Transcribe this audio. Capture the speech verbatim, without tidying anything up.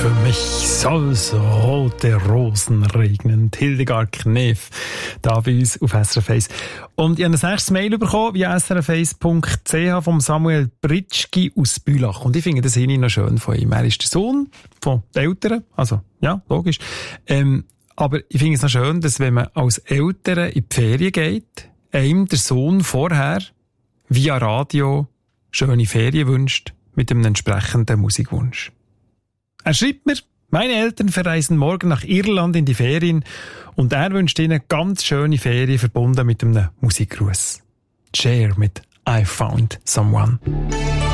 Für mich soll's rote Rosen regnen. Hildegard Knef, da bei uns auf S R F eins. Und ich habe ein nächstes Mail bekommen via s r f eins punkt c h vom Samuel Britschki aus Bülach. Und ich finde das hier noch schön von ihm. Er ist der Sohn von den Eltern. Also, ja, logisch. Ähm, aber ich finde es noch schön, dass wenn man als Eltern in die Ferien geht, einem der Sohn vorher via Radio schöne Ferien wünscht mit einem entsprechenden Musikwunsch. Er schreibt mir, meine Eltern verreisen morgen nach Irland in die Ferien und er wünscht ihnen ganz schöne Ferien verbunden mit einem Musikgruß. Cher mit I Found Someone.